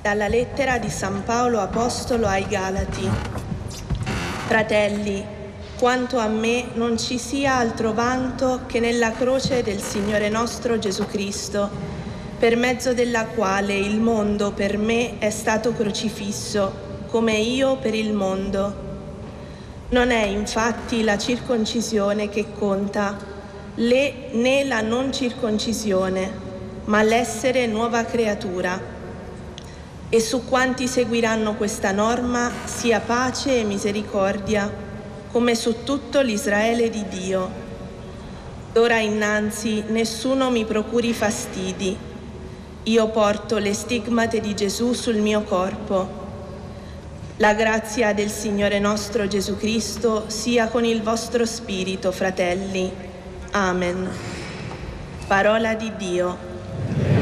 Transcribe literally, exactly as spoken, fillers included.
Dalla lettera di San Paolo Apostolo ai Galati. Fratelli, quanto a me non ci sia altro vanto che nella croce del Signore nostro Gesù Cristo, per mezzo della quale il mondo per me è stato crocifisso, come io per il mondo. Non è infatti la circoncisione che conta, le, né la non circoncisione, ma l'essere nuova creatura. E su quanti seguiranno questa norma sia pace e misericordia, come su tutto l'Israele di Dio. D'ora innanzi nessuno mi procuri fastidi. Io porto le stigmate di Gesù sul mio corpo. La grazia del Signore nostro Gesù Cristo sia con il vostro spirito, fratelli. Amen. Parola di Dio.